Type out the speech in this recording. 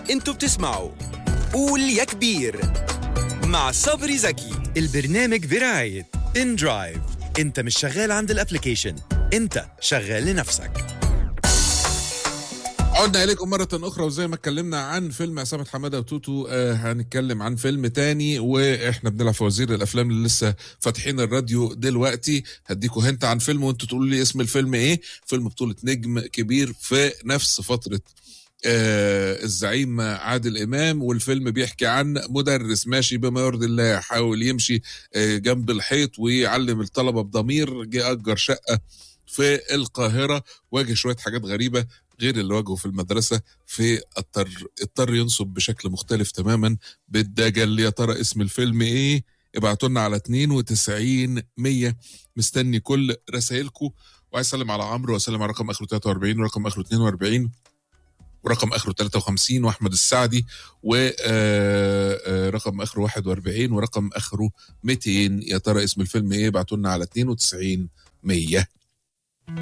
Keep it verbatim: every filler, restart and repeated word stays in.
انتوا بتسمعوا قول يا كبير مع صبري زكي. البرنامج برعاية ان درايف. انت مش شغال عند الابليكيشن، انت شغال لنفسك. عدنا إليكم مرة أخرى، وزي ما اتكلمنا عن فيلم عصابة حمادة وتوتو آه هنتكلم عن فيلم تاني، وإحنا بنلعب في وزير الأفلام اللي لسه فاتحين الراديو دلوقتي. هديكوا هنت عن فيلم وانتوا تقولوا لي اسم الفيلم إيه. فيلم بطولة نجم كبير في نفس فترة آه الزعيم عادل إمام، والفيلم بيحكي عن مدرس ماشي بما يرضي الله، حاول يمشي آه جنب الحيط ويعلم الطلبة بضمير. جه أجر شقة في القاهرة، واجه شوية حاجات غريبة غير اللي واجهه في المدرسة، في اضطر اضطر ينصب بشكل مختلف تماما بالدجل. يا ترى اسم الفيلم ايه؟ ابعتوا لنا على اتنين وتسعين مية. مستني كل رسائلكم، وعايز اسلم على عمرو واسلم على رقم اخره تلاتة واربعين ورقم اخره اتنين واربعين ورقم اخره تلاتة وخمسين واحمد السعدي، ورقم اخره واحد واربعين ورقم اخره ميتين. يا ترى اسم الفيلم ايه؟ ابعتوا لنا على اتنين وتسعين مية.